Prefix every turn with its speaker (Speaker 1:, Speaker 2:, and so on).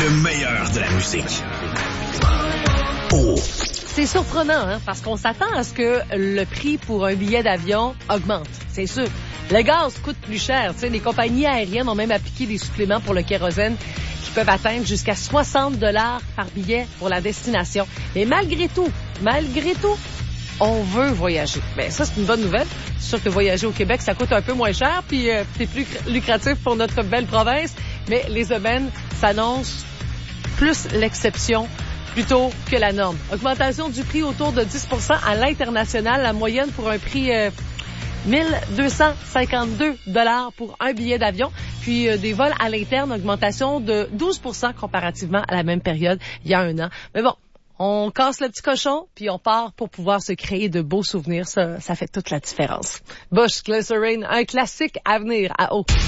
Speaker 1: Le meilleur de la musique. Oh.
Speaker 2: C'est surprenant, hein, parce qu'on s'attend à ce que le prix pour un billet d'avion augmente, c'est sûr. Le gaz coûte plus cher. Tu sais, les compagnies aériennes ont même appliqué des suppléments pour le kérosène qui peuvent atteindre jusqu'à 60 $ par billet pour la destination. Mais malgré tout, on veut voyager. Ben ça, c'est une bonne nouvelle. C'est sûr que voyager au Québec, ça coûte un peu moins cher, puis c'est plus lucratif pour notre belle province. Mais les aubaines s'annoncent plus l'exception plutôt que la norme. Augmentation du prix autour de 10 % à l'international. La moyenne pour un prix 1252 $ pour un billet d'avion. Puis des vols à l'interne, augmentation de 12 % comparativement à la même période il y a un an. Mais bon, on casse le petit cochon, puis on part pour pouvoir se créer de beaux souvenirs. Ça fait toute la différence. Bush, Glycerine, un classique à venir à eau.